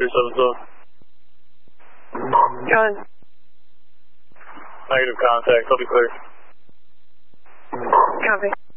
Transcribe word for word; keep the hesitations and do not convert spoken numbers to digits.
three seven seven. John. Negative contact, I'll be clear. Copy.